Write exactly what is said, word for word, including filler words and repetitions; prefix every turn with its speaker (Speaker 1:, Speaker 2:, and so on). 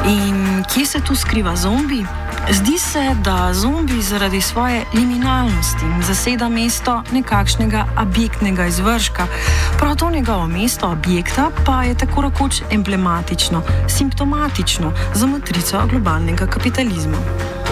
Speaker 1: In kje se tu skriva zombi? Zdi se, da zombi zaradi svoje liminalnosti zaseda mesto nekakšnega objektnega izvrška. Prav to njegovo mesto objekta pa je tako rekoč emblematično, simptomatično za matrico globalnega kapitalizma.